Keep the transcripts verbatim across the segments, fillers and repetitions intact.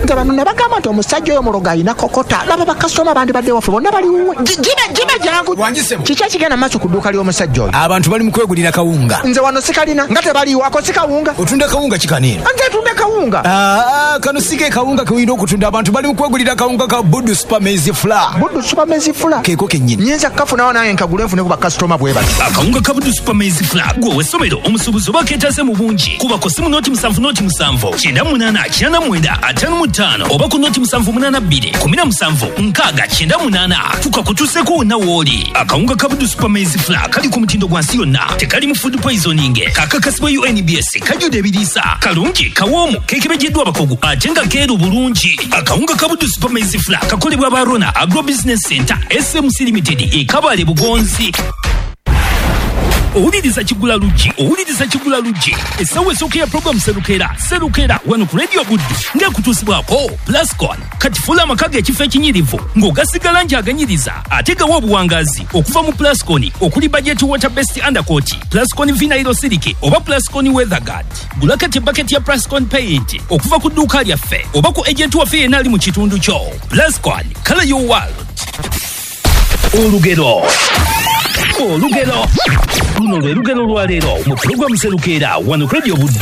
nze bano nabagamba nti omusajja oyo muloga ayina kokota laba bakasitoma bandi badde waffe bonna bali jibe jibe jangu kiki ekigenda maaso ku dduuka ly'omusajja oyo abantu bali mu kwegulira kawunga nze wano sikalina nga tebaliwo ako si kawunga otunda kawunga kikanira nze tunde kawunga aa kano sige kawunga kewina okutunda abantu bali mu kwegulira kawunga ka Buddu Super Maize Flour Buddu Super Maize Flour keeko kennyini nyinza kafunawo naye nkagule nfune ku bakasitoma bwe bati akawunga ka Buddu Super Maize Flour gwe w'essomero omusuubuzi oba keetase mu bungi kuba ku simu noti musanvu noti musanvu kyenda munaana kyenda mwenda ataano mu ttaano oba ku noti musanvu munaana bbiri kumi na musanvu nkaaga kyenda munaana tukakutuuseko wonna w'oli akawunga ka Buddu Super Maize Flour kali ku mutindo gwa nsi yonna tekali mu food poisoning kakakasibwa U N B S kajjudde ebiriisa kalungi kawoomu keekebejeddwa abakugu ate nga keeru bulungi akawunga ka Buddu Super Maize Flour kakolebwa ba Rona Agro Business Center S M C Limited e Kabale Bugonzi owuliriza kigula luggi owuliriza kigula luggi essaawa esooka ya program serukera serukera wano ku Radio Buddu ng'ekutuusibwako Plascon kati fuula amaka g'ekifo ekinyirivu ng'ogasigala nti aganyiriza ate gawa obuwangazi okuva mu Plascon okuli budget water based undercoat Plascon vinyl silike oba Plascon weather guard gula kati bucket ya Plascon paint okuva ku dduuka lyaffe oba ku agent waffe yenna ali mu kitundu kyo Plascon color your world olugero olugero luno lwe lugero lwa leero mu pulogulamu serukera wano ku Radio Buddu.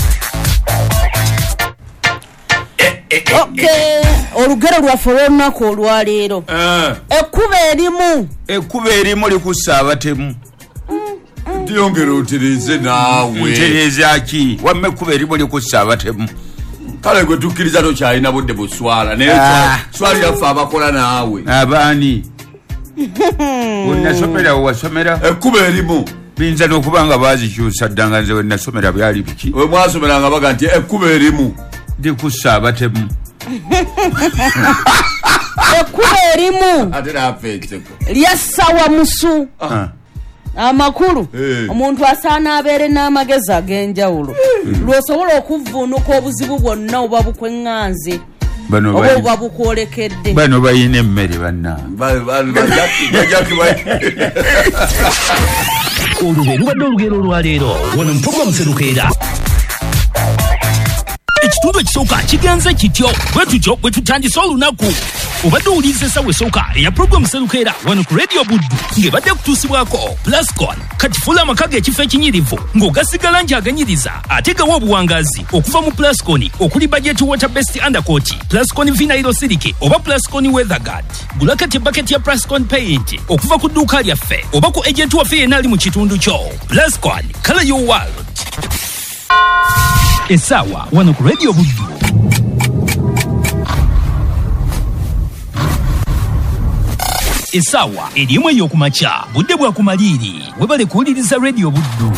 Okay, olugero lwaffe olw'olunaku olwaleero ekkuba erimu ekkuba erimu likussa abatemu Dyongera otereze naawe ntereza ki wamma ekkuba erimu likussa abatemu kale gwe tukkiriza tokyalina budde buswala naye swali yaffe abakola naawe abaani wenasomera wewasomera ekkuba erimu biyinza n'okuba nga baazikyusa ddanga nze wenasomera byali biki we mwasomeranga baga nti ekkuba erimu likussa abatemu ekkuba erimu ate naafeetseko lyassawa musu amakulu omuntu asaana abeere n'amagezi ag'enjawulo lw'osobola okuvvuunuka obuzibu bwonna oba bukweŋŋanze oba oba bukwolekedde bano bayina emmere banna olwo lwe lubadde olugero olwaleero wano mu pulogulamu serukera ekitundu ekisooka kigenze kityo bwe tutyo bwe tutandise olunaku obadde owuliriza essaawa esooka eya pulogulamu serukera wano ku Radio Buddu ng'ebadde kutuusibwako Plascon kati fuula amaka g'ekifo ekinyirivu ng'ogasigala nti aganyiriza ate gawa obuwangazi okuva mu Plascon okuli budget water based undercoat Plascon vinyl silike oba Plascon weather guard gula kati bucket ya Plascon paint okuva ku dduuka lyaffe oba ku agent waffe yenna ali mu kitundu kyo Plascon color your world essaawa wano ku Radio Buddu. Essaawa erimu ey'okumakya budde bwa kumaliiri webale kuwuliriza Radio Buddu.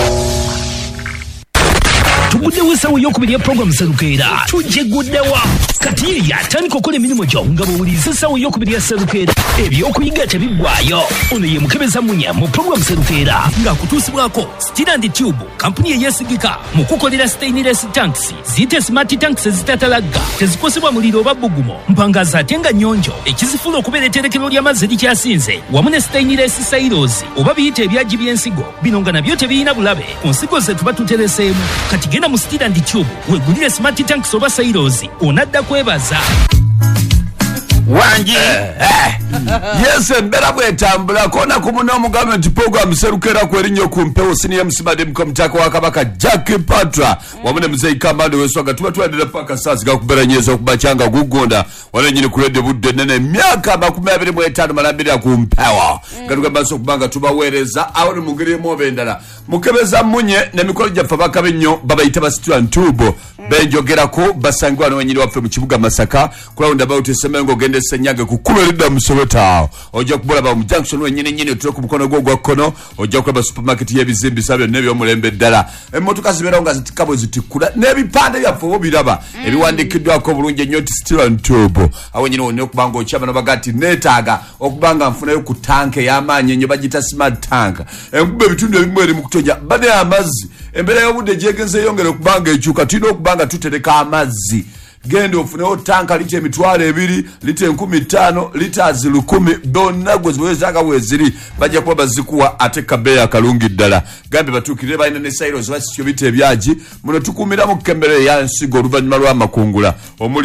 tuguddewo essaawa ey'okubiri ya pulogulamu serukera tujeguddewa kati ye yatandika okukola emirimu gyo nga bw'owuliriza essaawa ey'okubiri ya serukera ebyokuyiga tebiggwaayo ono ye mukebeza munya mu pulogulamu serukera ng'akutuusibwako Steel and Tube kampuni eyeesigika mu kukolera stainless tanks ziyite smart tanks ezitatalagga tezikosebwa muliro oba bbugumo mpangaza ate nga nnyonjo ekizifula okubeera etterekero ly'amazzi likyasinze wamu ne stainless silos oba biyite ebyagi by'ensigo bino nga nabyo tebiyina bulabe ku nsigo ze tuba tutereseemu kati genda mu Steel and Tube wegulire smart tanks oba silos onadda kwebaza wangi yes embera bwetambula kona kumuno mu government program serukera kwerinyo ku mpewo senior msimade mkomtako wa kabaka Jackie Patra wamune mzee Kamande weswaga tuba tuendele paka sasa gakubera nyezo okubachanga gugonda wale nyini ku Radio Buddu nene myaka makumi abiri mu etaano malambira ku mpewo garuka baso kubanga tubawereza awuri mugiri mu bendala mukebeza munye ne mikolo jaffa bakabenyo babayita ba Steel and Tube benjogera ko basangwa no nyini waffe mu kibuga Masaka kula roundabout Semengo gende senyaga kukuberida musobota oja kubola ba mu junction wenyine nyine turo ku mukono gwo gwa kono oja kuba supermarket yebizimbi sabe nebyo mulembe ddala emotoka ziberonga zitikabo zitikula nebipande byafo biraba ebiwandikidwa ko bulunje nyoti Steel and Tube awo nyine one okubanga ochaba nabagati netaga okubanga mfuna yo ku tanke y'amanye nyo bagita smart tank ekube bitundu ebimwere mu kutoja bade amazi embera y'obudde jegenze yongere okubanga ekyuka tino okubanga tutereka amazi gendo ofunewo tanka lite emitwalo ebiri lite enkumi ttaano liters lukumi donna gwe ziwezanga weziri bajja kuba bazikuwa ate kabeya akalungi ddala gambe batuukirire balina ne silos basityo bite ebyaji muno tukuumira mu kkembere ya nsigo oluvannyuma lw'amakungula omuli